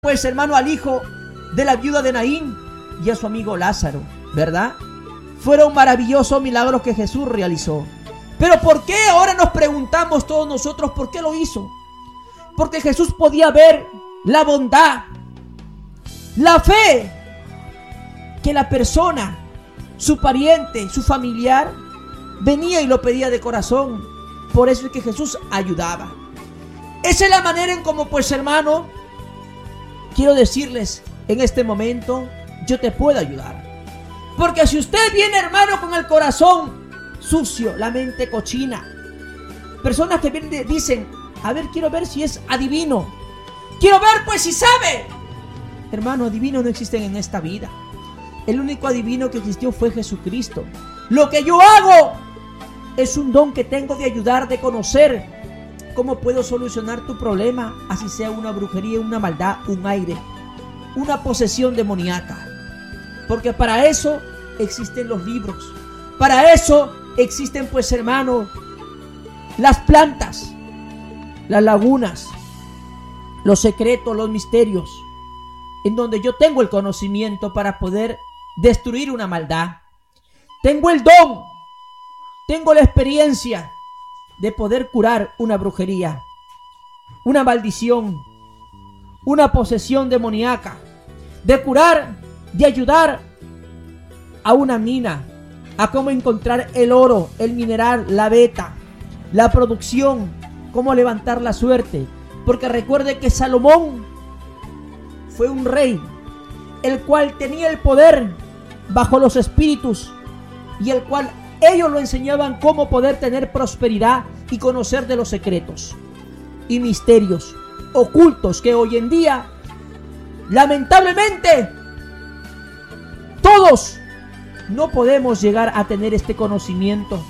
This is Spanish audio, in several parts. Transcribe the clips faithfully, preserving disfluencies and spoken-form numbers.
pues, hermano, al hijo de la viuda de Naín y a su amigo Lázaro, ¿verdad? Fueron maravillosos milagros que Jesús realizó. Pero ¿por qué ahora nos preguntamos todos nosotros por qué lo hizo? Porque Jesús podía ver la bondad, la fe que la persona, su pariente, su familiar, venía y lo pedía de corazón. Por eso es que Jesús ayudaba. Esa es la manera en cómo, pues, hermano, quiero decirles en este momento, yo te puedo ayudar. Porque si usted viene, hermano, con el corazón sucio, la mente cochina, personas que vienen y dicen, a ver, quiero ver si es adivino, quiero ver pues si sabe. Hermano, adivinos no existen en esta vida. El único adivino que existió fue Jesucristo. Lo que yo hago es un don que tengo de ayudar, de conocer cómo puedo solucionar tu problema, así sea una brujería, una maldad, un aire, una posesión demoníaca. Porque para eso existen los libros, para eso existen, pues, hermano, las plantas, las lagunas, los secretos, los misterios, en donde yo tengo el conocimiento para poder destruir una maldad. Tengo el don, tengo la experiencia de poder curar una brujería, una maldición, una posesión demoníaca, de curar, de ayudar a una mina, a cómo encontrar el oro, el mineral, la beta, la producción, cómo levantar la suerte. Porque recuerde que Salomón fue un rey, el cual tenía el poder bajo los espíritus y el cual ellos lo enseñaban cómo poder tener prosperidad y conocer de los secretos y misterios ocultos que hoy en día, lamentablemente, todos no podemos llegar a tener este conocimiento,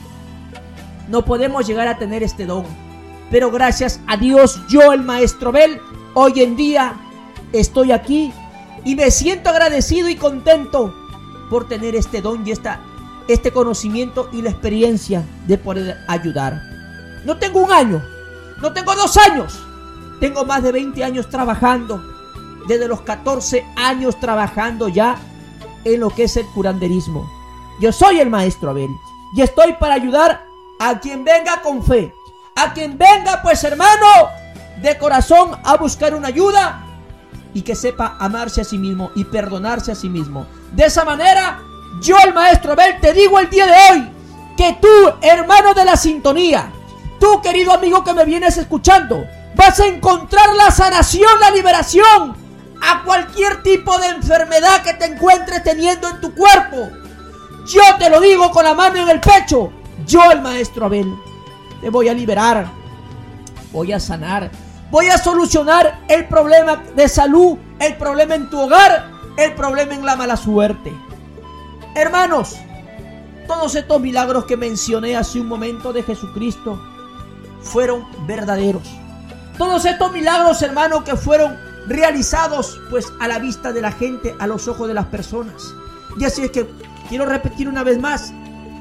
no podemos llegar a tener este don. Pero gracias a Dios, yo, el maestro Bel, hoy en día estoy aquí y me siento agradecido y contento por tener este don y esta, este conocimiento y la experiencia de poder ayudar. No tengo un año, no tengo dos años, tengo más de veinte años trabajando, desde los catorce años trabajando ya en lo que es el curanderismo. Yo soy el maestro Abel y estoy para ayudar a quien venga con fe, a quien venga, pues, hermano, de corazón a buscar una ayuda y que sepa amarse a sí mismo y perdonarse a sí mismo. De esa manera, yo, el maestro Abel, te digo el día de hoy que tú, hermano de la sintonía, tú, querido amigo que me vienes escuchando, vas a encontrar la sanación, la liberación a cualquier tipo de enfermedad que te encuentres teniendo en tu cuerpo. Yo te lo digo con la mano en el pecho, yo, el maestro Abel, te voy a liberar, voy a sanar, voy a solucionar el problema de salud, el problema en tu hogar, el problema en la mala suerte. Hermanos, todos estos milagros que mencioné hace un momento de Jesucristo fueron verdaderos. Todos estos milagros, hermanos, que fueron realizados, pues, a la vista de la gente, a los ojos de las personas. Y así es que quiero repetir una vez más: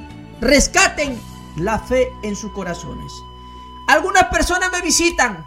rescaten la fe en sus corazones. Algunas personas me visitan,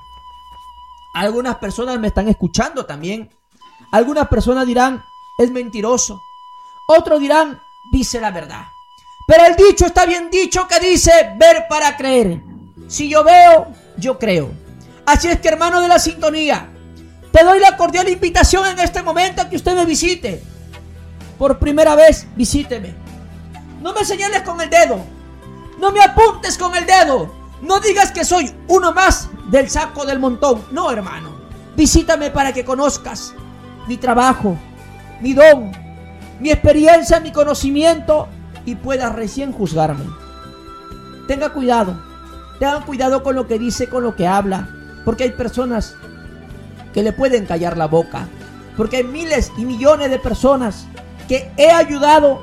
algunas personas me están escuchando también. Algunas personas dirán, es mentiroso. Otros dirán, dice la verdad. Pero el dicho está bien dicho, que dice, ver para creer. Si yo veo, yo creo. Así es que, hermano de la sintonía, te doy la cordial invitación en este momento a que usted me visite. Por primera vez, visíteme. No me señales con el dedo, no me apuntes con el dedo, no digas que soy uno más del saco del montón. No, hermano, visítame para que conozcas mi trabajo, mi don, mi experiencia, mi conocimiento, y puedas recién juzgarme. Tenga cuidado, tengan cuidado con lo que dice, con lo que habla, porque hay personas que le pueden callar la boca, porque hay miles y millones de personas que he ayudado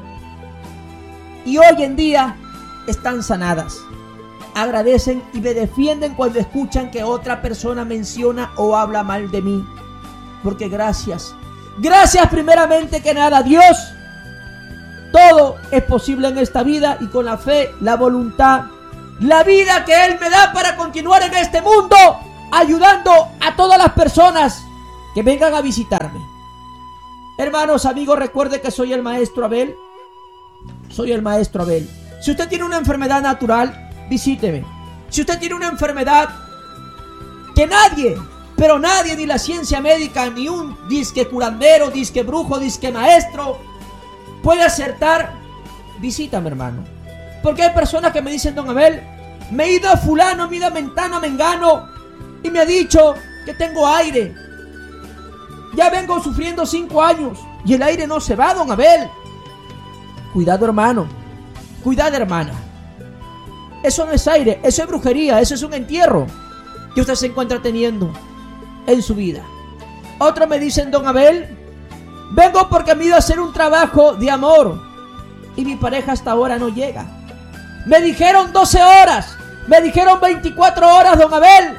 y hoy en día están sanadas. Agradecen y me defienden cuando escuchan que otra persona menciona o habla mal de mí. Porque gracias, gracias primeramente que nada, Dios, todo es posible en esta vida, y con la fe, la voluntad, la vida que Él me da para continuar en este mundo, ayudando a todas las personas que vengan a visitarme. Hermanos, amigos, recuerde que soy el maestro Abel. Soy el maestro Abel. Si usted tiene una enfermedad natural, visíteme. Si usted tiene una enfermedad que nadie, pero nadie, ni la ciencia médica, ni un disque curandero, disque brujo, disque maestro, puede acertar, visítame, hermano. Porque hay personas que me dicen: don Abel, me he ido a fulano, me he ido a mentano, a mengano, y me ha dicho que tengo aire. Ya vengo sufriendo cinco años y el aire no se va, don Abel. Cuidado, hermano. Cuidado, hermana. Eso no es aire, eso es brujería, eso es un entierro que usted se encuentra teniendo en su vida. Otros me dicen: don Abel, vengo porque me he ido a hacer un trabajo de amor y mi pareja hasta ahora no llega. Me dijeron doce horas, me dijeron veinticuatro horas, don Abel.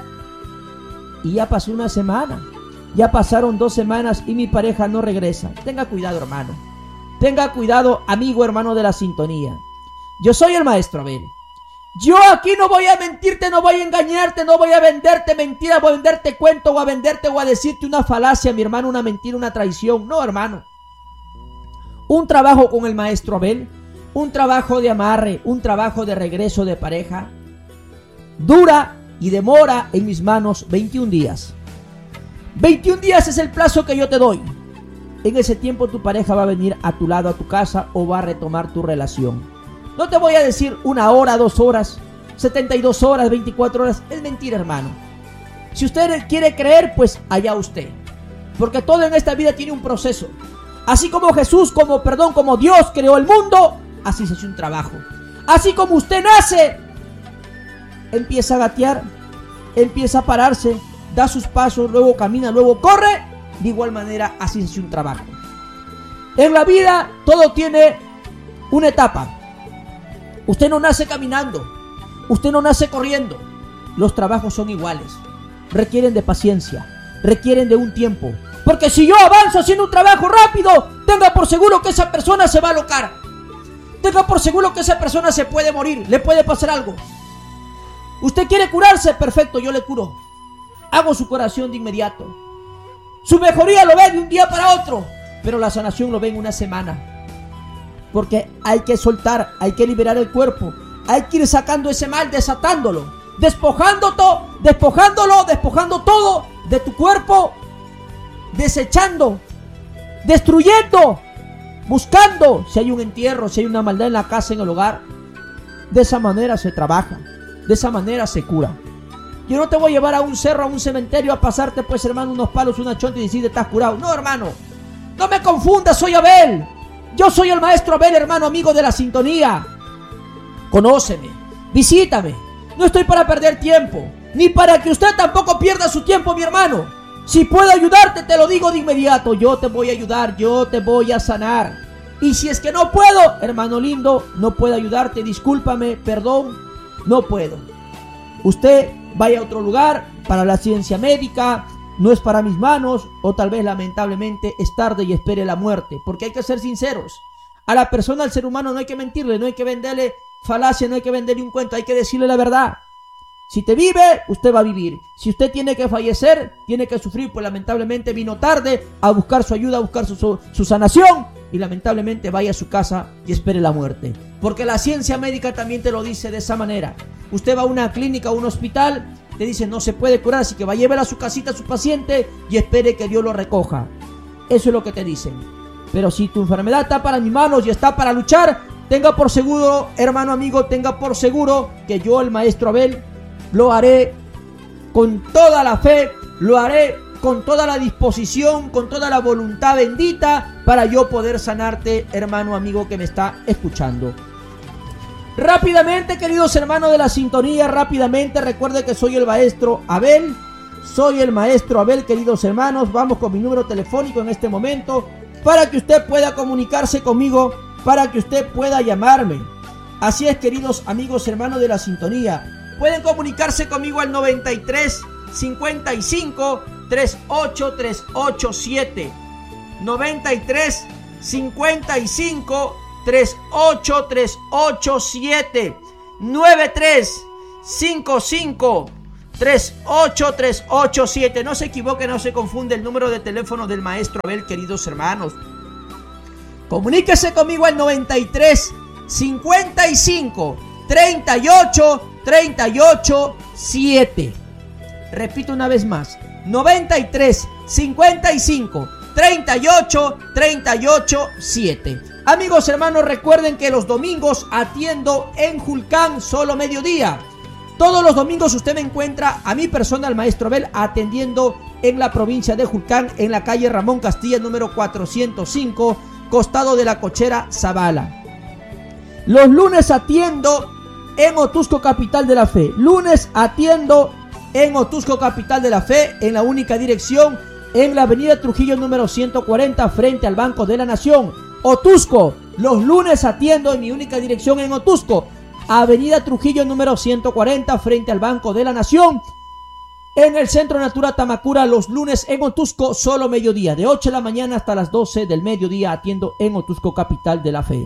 Y ya pasó una semana, ya pasaron dos semanas y mi pareja no regresa. Tenga cuidado, hermano. Tenga cuidado, amigo, hermano de la sintonía. Yo soy el maestro Abel. Yo aquí no voy a mentirte, no voy a engañarte, no voy a venderte mentiras, voy a venderte cuento o a venderte o a decirte una falacia, mi hermano, una mentira, una traición. No, hermano. Un trabajo con el maestro Abel, un trabajo de amarre, un trabajo de regreso de pareja, dura y demora en mis manos veintiún días. veintiún días es el plazo que yo te doy. En ese tiempo tu pareja va a venir a tu lado, a tu casa, o va a retomar tu relación. No te voy a decir una hora, dos horas, setenta y dos horas, veinticuatro horas. Es mentira, hermano. Si usted quiere creer, pues allá usted. Porque todo en esta vida tiene un proceso. Así como Jesús, como perdón, como Dios creó el mundo, así se hace un trabajo. Así como usted nace, empieza a gatear, empieza a pararse, da sus pasos, luego camina, luego corre. De igual manera, así se hace un trabajo. En la vida todo tiene una etapa. Usted no nace caminando, usted no nace corriendo. Los trabajos son iguales. Requieren de paciencia, requieren de un tiempo. Porque si yo avanzo haciendo un trabajo rápido, tenga por seguro que esa persona se va a alocar. Tenga por seguro que esa persona se puede morir, le puede pasar algo. ¿Usted quiere curarse? Perfecto, yo le curo. Hago su curación de inmediato. Su mejoría lo ve de un día para otro, pero la sanación lo ve en una semana. Porque hay que soltar, hay que liberar el cuerpo, hay que ir sacando ese mal, desatándolo, despojando todo, despojándolo, despojando todo de tu cuerpo, desechando, destruyendo, buscando si hay un entierro, si hay una maldad en la casa, en el hogar. De esa manera se trabaja, de esa manera se cura. Yo no te voy a llevar a un cerro, a un cementerio, a pasarte, pues, hermano, unos palos, una chonta y decirte estás curado. No, hermano, no me confundas, soy Abel. Yo soy el maestro Abel, hermano, amigo de la sintonía. Conóceme, visítame. No estoy para perder tiempo, ni para que usted tampoco pierda su tiempo, mi hermano. Si puedo ayudarte, te lo digo de inmediato. Yo te voy a ayudar, yo te voy a sanar. Y si es que no puedo, hermano lindo, no puedo ayudarte, discúlpame, perdón, no puedo. Usted vaya a otro lugar para la ciencia médica. No es para mis manos, o tal vez lamentablemente es tarde y espere la muerte. Porque hay que ser sinceros. A la persona, al ser humano, no hay que mentirle, no hay que venderle falacia, no hay que venderle un cuento, hay que decirle la verdad. Si te vive, usted va a vivir. Si usted tiene que fallecer, tiene que sufrir, pues lamentablemente vino tarde a buscar su ayuda, a buscar su, su, su sanación, y lamentablemente vaya a su casa y espere la muerte. Porque la ciencia médica también te lo dice de esa manera. Usted va a una clínica, a un hospital, te dicen no se puede curar, así que va a llevar a su casita a su paciente y espere que Dios lo recoja. Eso es lo que te dicen. Pero si tu enfermedad está para mis manos y está para luchar, tenga por seguro, hermano amigo, tenga por seguro que yo, el maestro Abel, lo haré con toda la fe, lo haré con toda la disposición, con toda la voluntad bendita para yo poder sanarte, hermano amigo que me está escuchando. Rápidamente, queridos hermanos de la sintonía, rápidamente, recuerde que soy el maestro Abel, soy el maestro Abel, queridos hermanos. Vamos con mi número telefónico en este momento para que usted pueda comunicarse conmigo, para que usted pueda llamarme. Así es, queridos amigos hermanos de la sintonía, pueden comunicarse conmigo al noventa y tres, cincuenta y cinco, treinta y ocho, trescientos ochenta y siete, noventa y tres, cincuenta y cinco, treinta y ocho, trescientos ochenta y siete, noventa y tres, cincuenta y cinco, tres ocho tres ocho siete. No se equivoque, no se confunde el número de teléfono del maestro Abel, queridos hermanos. Comuníquese conmigo al noventa y tres cincuenta y cinco treinta y ocho treinta y ocho siete. Repito una vez más, noventa y tres cincuenta y cinco treinta y ocho treinta y ocho siete. Amigos hermanos, recuerden que los domingos atiendo en Julcán solo mediodía. Todos los domingos usted me encuentra a mi persona, al maestro Abel, atendiendo en la provincia de Julcán, en la calle Ramón Castilla, número cuatrocientos cinco, costado de la cochera Zavala. Los lunes atiendo en Otusco, capital de la fe. Lunes atiendo en Otusco, capital de la fe, en la única dirección, en la avenida Trujillo número ciento cuarenta, frente al Banco de la Nación. Otusco, los lunes atiendo en mi única dirección en Otusco, avenida Trujillo número ciento cuarenta, frente al Banco de la Nación. En el Centro Natura Tamacura, los lunes en Otusco, solo mediodía, de ocho de la mañana hasta las doce del mediodía, atiendo en Otusco, capital de la fe.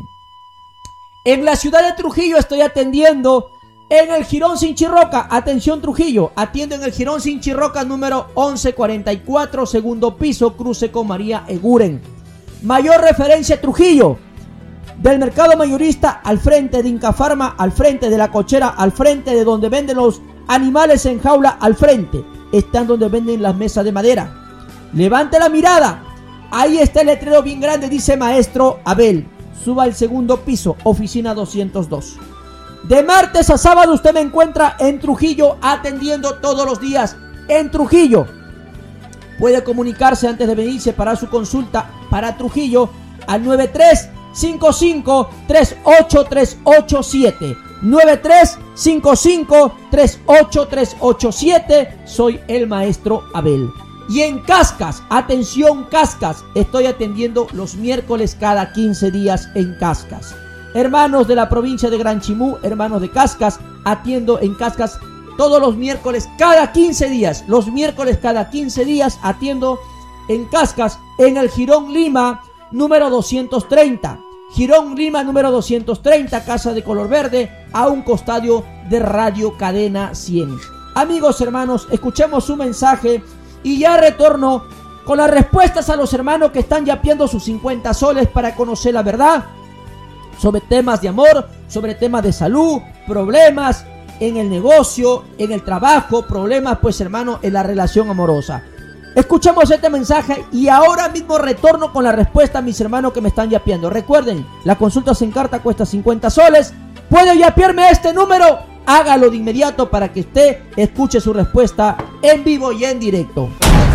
En la ciudad de Trujillo estoy atendiendo en el Jirón Sinchirroca. Atención Trujillo, atiendo en el Jirón Sinchirroca número once cuarenta y cuatro, segundo piso, cruce con María Eguren. Mayor referencia Trujillo, del mercado mayorista al frente de Incafarma, al frente de la cochera, al frente de donde venden los animales en jaula, al frente están donde venden las mesas de madera. Levante la mirada, ahí está el letrero bien grande, dice maestro Abel. Suba al segundo piso, oficina doscientos dos. De martes a sábado usted me encuentra en Trujillo atendiendo todos los días en Trujillo. Puede comunicarse antes de venirse para su consulta para Trujillo al nueve tres cinco cinco tres ocho tres ocho siete. nueve tres cinco cinco tres ocho tres ocho siete. Soy el maestro Abel. Y en Cascas, atención Cascas, estoy atendiendo los miércoles cada quince días en Cascas. Hermanos de la provincia de Gran Chimú, hermanos de Cascas, atiendo en Cascas todos los miércoles cada quince días. Los miércoles cada quince días atiendo en Cascas, en el Jirón Lima número doscientos treinta. Jirón Lima número doscientos treinta, casa de color verde, a un costado de Radio Cadena cien. Amigos hermanos, escuchemos su mensaje y ya retorno con las respuestas a los hermanos que están yapeando sus cincuenta soles para conocer la verdad sobre temas de amor, sobre temas de salud, problemas en el negocio, en el trabajo, problemas pues hermano en la relación amorosa. Escuchemos este mensaje y ahora mismo retorno con la respuesta a mis hermanos que me están yapeando. Recuerden, la consulta en carta cuesta cincuenta soles. Puede yapearme a este número, hágalo de inmediato para que usted escuche su respuesta en vivo y en directo.